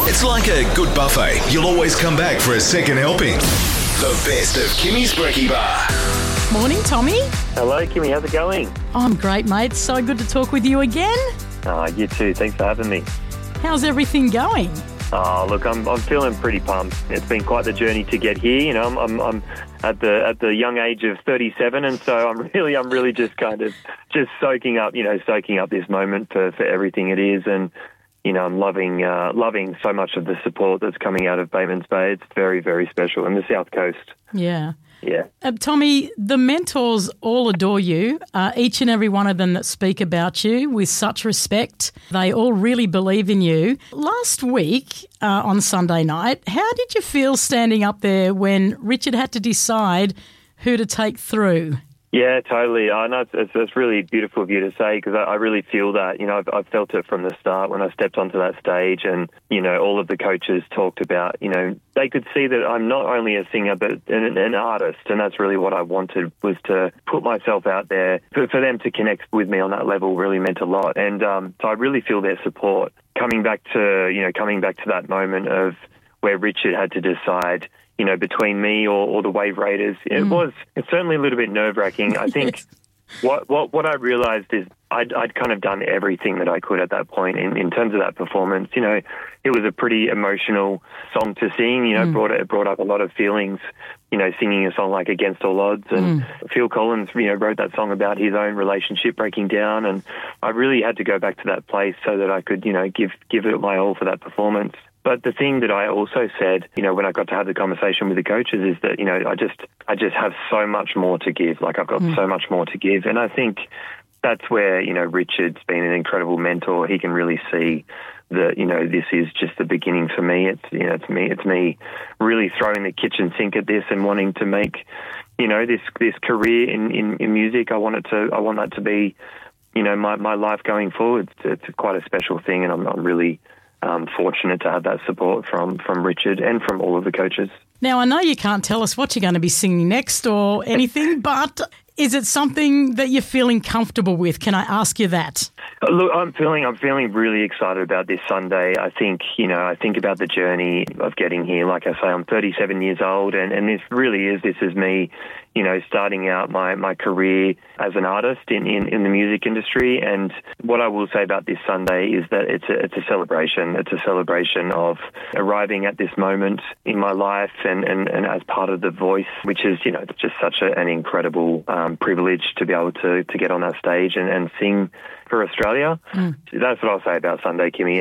It's like a good buffet. You'll always come back for a second helping. The best of Kimmy's Brekkie Bar. Morning, Tommy. Hello, Kimmy. How's it going? I'm great, mate. So good to talk with you again. You too. Thanks for having me. How's everything going? Look, I'm feeling pretty pumped. It's been quite the journey to get here. You know, I'm at the young age of 37, and so I'm really just soaking up this moment for everything it is, and you know, I'm loving so much of the support that's coming out of Batemans Bay. It's very, very special, and the South Coast. Yeah. Yeah. Tommy, the mentors all adore you, each and every one of them that speak about you with such respect. They all really believe in you. Last week on Sunday night, how did you feel standing up there when Richard had to decide who to take through? Yeah, totally. I know it's really beautiful of you to say, because I really feel that. You know, I've felt it from the start when I stepped onto that stage, and, you know, all of the coaches talked about, you know, they could see that I'm not only a singer but an artist, and that's really what I wanted, was to put myself out there. For them to connect with me on that level really meant a lot, and so I really feel their support. Coming back to that moment of where Richard had to decide, you know, between me or the Wave Raiders, it's certainly a little bit nerve-wracking. I think what I realised is I'd kind of done everything that I could at that point in terms of that performance. You know, it was a pretty emotional song to sing. You know, it brought up a lot of feelings. You know, singing a song like Against All Odds, and Phil Collins, you know, wrote that song about his own relationship breaking down, and I really had to go back to that place so that I could, you know, give it my all for that performance. But the thing that I also said, you know, when I got to have the conversation with the coaches, is that, you know, I just have so much more to give. Like, I've got so much more to give. And I think that's where, you know, Richard's been an incredible mentor. He can really see that, you know, this is just the beginning for me. It's me really throwing the kitchen sink at this and wanting to make, you know, this career in music. I want that to be, you know, my life going forward. It's quite a special thing, and I'm really fortunate to have that support from Richard and from all of the coaches. Now, I know you can't tell us what you're going to be singing next or anything, but is it something that you're feeling comfortable with? Can I ask you that? Look, I'm feeling really excited about this Sunday. I think about the journey of getting here. Like I say, I'm 37 years old, and this is me, you know, starting out my career as an artist in the music industry. And what I will say about this Sunday is that it's a celebration. It's a celebration of arriving at this moment in my life and as part of The Voice, which is, you know, just such an incredible privilege to be able to get on that stage and sing for Australia. That's what I'll say about Sunday, Kimmy.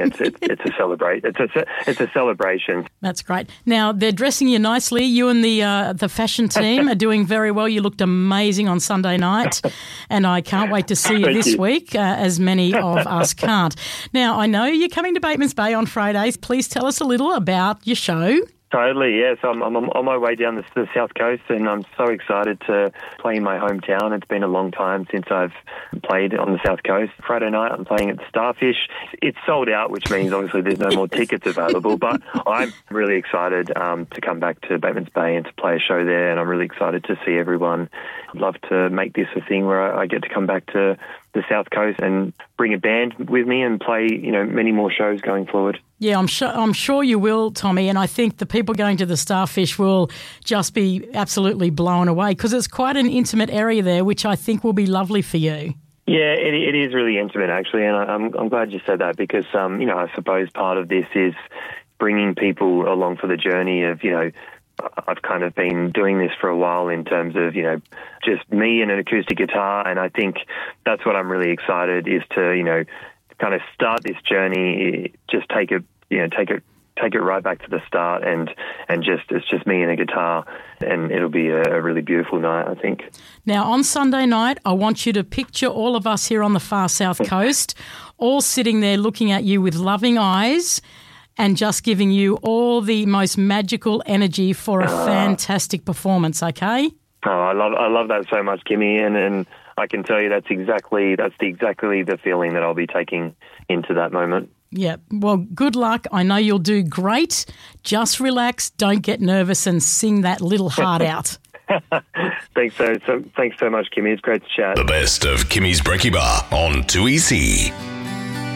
It's a celebration. That's great. Now, they're dressing you nicely. You and the fashion team are doing very well. You looked amazing on Sunday night, and I can't wait to see you this week, as many of us can't. Now, I know you're coming to Batemans Bay on Fridays. Please tell us a little about your show. Totally, yes. I'm on my way down the South Coast, and I'm so excited to play in my hometown. It's been a long time since I've played on the South Coast. Friday night, I'm playing at the Starfish. It's sold out, which means obviously there's no more tickets available, but I'm really excited to come back to Batemans Bay and to play a show there, and I'm really excited to see everyone. I'd love to make this a thing where I get to come back to the South Coast and bring a band with me and play, you know, many more shows going forward. Yeah, I'm sure you will, Tommy, and I think the people going to the Starfish will just be absolutely blown away, because it's quite an intimate area there, which I think will be lovely for you. Yeah, it is really intimate, actually, and I'm glad you said that, because, you know, I suppose part of this is bringing people along for the journey of, you know, I've kind of been doing this for a while in terms of, you know, just me and an acoustic guitar, and I think that's what I'm really excited is to, you know, kind of start this journey, just take it right back to the start, and it's just me and a guitar, and it'll be a really beautiful night, I think. Now, on Sunday night, I want you to picture all of us here on the far South Coast, all sitting there looking at you with loving eyes and just giving you all the most magical energy for a fantastic performance, okay? Oh, I love that so much, Kimmy, and I can tell you that's exactly the feeling that I'll be taking into that moment. Yeah, well, good luck. I know you'll do great. Just relax, don't get nervous, and sing that little heart out. Thanks so much, Kimmy. It's great to chat. The best of Kimmy's Brekkie Bar on 2EC.